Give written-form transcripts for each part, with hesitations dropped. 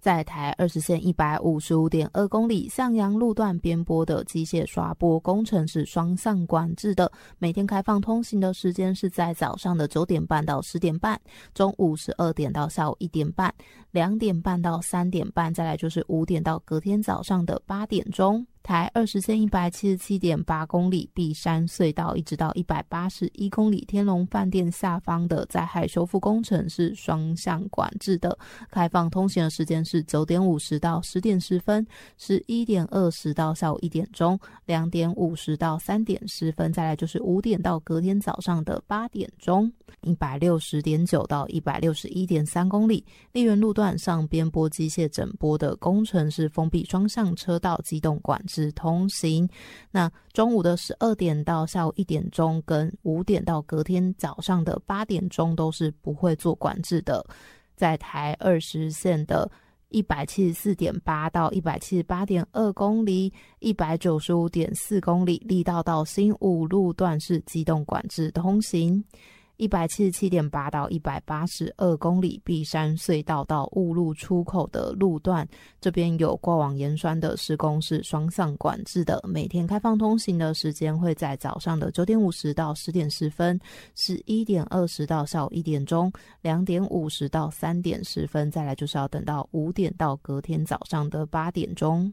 在台20线 155.2 公里向阳路段边坡的机械刷拨工程是双向管制的，每天开放通行的时间是在早上的9点半到10点半，中午12点到下午1点半，2点半到3点半，再来就是5点到隔天早上的8点钟。台20线 177.8 公里碧山隧道一直到181公里天龙饭店下方的灾害修复工程是双向管制的，开放通行的时间是9点50到10点10分，11点20到下午1点钟，2点50到3点10分，再来就是5点到隔天早上的8点钟。160.9 到 161.3 公里丽园路段上边坡机械整波的工程是封闭双向车道机动管制通行，那中午的12点到下午1点钟跟5点到隔天早上的8点钟都是不会做管制的。在台20线的174.8 到 178.2 公里 195.4 公里力道到新武路段是机动管制通行，177.8 到182公里碧山隧道到雾路出口的路段，这边有过往盐酸的施工是双向管制的，每天开放通行的时间会在早上的9点50到10点10分，11点20到下午1点钟，2点50到3点10分，再来就是要等到5点到隔天早上的8点钟。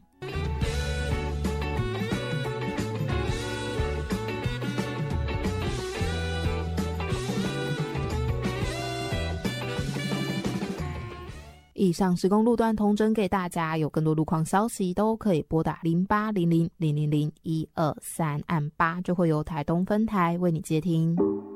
以上施工路段通知给大家，有更多路况消息都可以拨打0800000123按8，就会由台东分台为你接听。